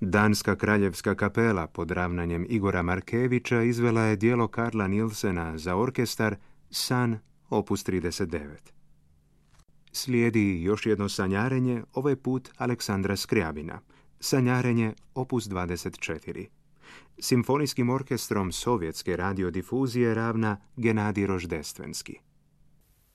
Danska kraljevska kapela pod ravnanjem Igora Markevića izvela je djelo Karla Nilsena za orkestar San, opus 39. Slijedi još jedno sanjarenje, ovaj put Aleksandra Skrjabina. Sanjarenje, opus 24. Simfonijskim orkestrom sovjetske radiodifuzije ravna Genadij Roždestvenski.